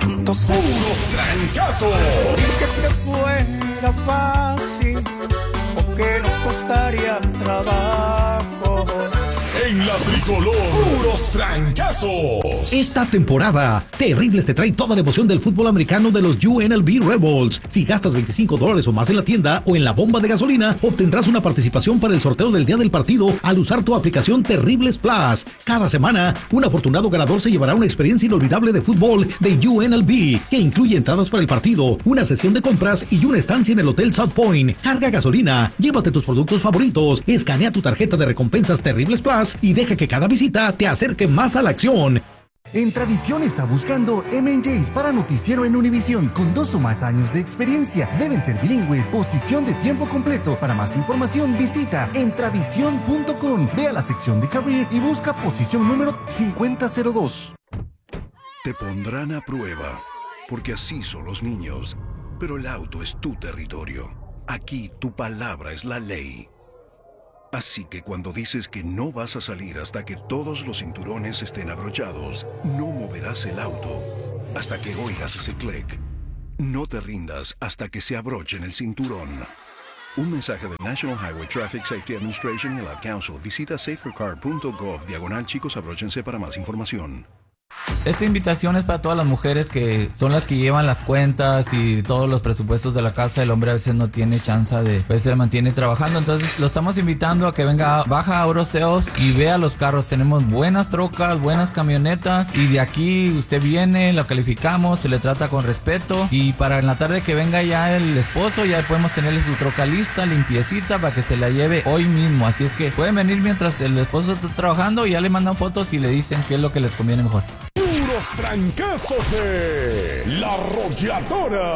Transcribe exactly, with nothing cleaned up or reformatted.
tanto ser unos trancazos. Que te fuera fácil o que nos costaría trabajo. En la tricolor, puros trancazos. Esta temporada, Terribles te trae toda la emoción del fútbol americano de los U N L V Rebels. Si gastas veinticinco dólares o más en la tienda o en la bomba de gasolina, obtendrás una participación para el sorteo del día del partido al usar tu aplicación Terribles Plus. Cada semana, un afortunado ganador se llevará una experiencia inolvidable de fútbol de U N L V, que incluye entradas para el partido, una sesión de compras y una estancia en el Hotel South Point. Carga gasolina, llévate tus productos favoritos, escanea tu tarjeta de recompensas Terribles Plus y deja que cada visita te acerque más a la acción. En Tradición está buscando M and J's para noticiero en Univisión con dos o más años de experiencia. Deben ser bilingües, posición de tiempo completo. Para más información visita entradición punto com. Ve a la sección de Career y busca posición número cincuenta cero dos. Te pondrán a prueba, porque así son los niños. Pero el auto es tu territorio. Aquí tu palabra es la ley. Así que cuando dices que no vas a salir hasta que todos los cinturones estén abrochados, no moverás el auto hasta que oigas ese clic. No te rindas hasta que se abrochen el cinturón. Un mensaje del National Highway Traffic Safety Administration y el Ad Council. Visita safer car punto gov diagonal chicos abróchense para más información. Esta invitación es para todas las mujeres que son las que llevan las cuentas y todos los presupuestos de la casa. El hombre a veces no tiene chance de, pues se mantiene trabajando. Entonces lo estamos invitando a que venga, baja a Auroseos y vea los carros. Tenemos buenas trocas, buenas camionetas y de aquí usted viene, lo calificamos, se le trata con respeto y para en la tarde que venga ya el esposo ya podemos tenerle su troca lista, limpiecita para que se la lleve hoy mismo. Así es que pueden venir mientras el esposo está trabajando y ya le mandan fotos y le dicen qué es lo que les conviene mejor. Puros trancazos de La Arrolladora.